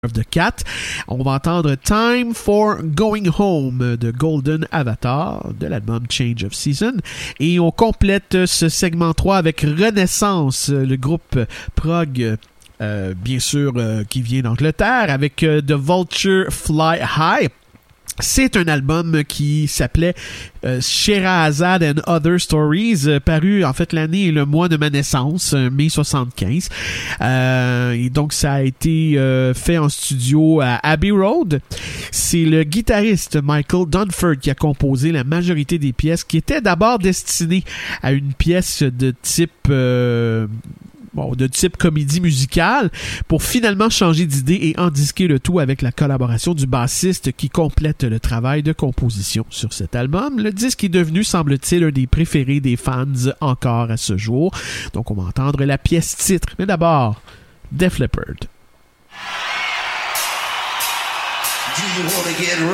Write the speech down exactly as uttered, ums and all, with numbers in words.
of the Cat. On va entendre Time for Going Home de Golden Avatar de l'album Change of Season. Et on complète ce segment trois avec Renaissance, le groupe prog euh, bien sûr euh, qui vient d'Angleterre avec euh, The Vulture Fly High. C'est un album qui s'appelait euh, Scheherazade and Other Stories, euh, paru en fait l'année et le mois de ma naissance, euh, mai soixante-quinze. Euh, et donc ça a été euh, fait en studio à Abbey Road. C'est le guitariste Michael Dunford qui a composé la majorité des pièces, qui étaient d'abord destinées à une pièce de type... Euh, Bon, de type comédie musicale, pour finalement changer d'idée et endisquer le tout avec la collaboration du bassiste qui complète le travail de composition sur cet album. Le disque est devenu, semble-t-il, un des préférés des fans encore à ce jour. Donc on va entendre la pièce titre. Mais d'abord, Def Leppard. Do you wanna get